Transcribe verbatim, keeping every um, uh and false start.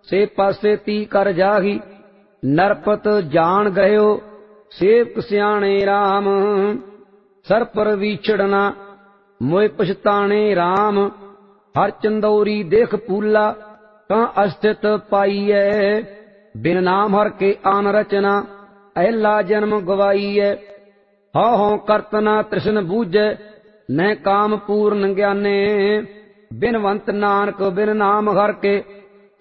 से पासे ती कर जाही। नरपत जान गयो सेवक सियाणे राम। सर पर विछड़ना मोय पछताणे राम। हर चंदौरी देख पूला तं अस्थित पाईऐ। बिन नाम हर के आन रचना अहला जन्म गवाईऐ। हौ हौ करतना तृष्ण बूझै न काम पूर्ण ज्ञाने। बिनवंत नानक बिन नाम हर के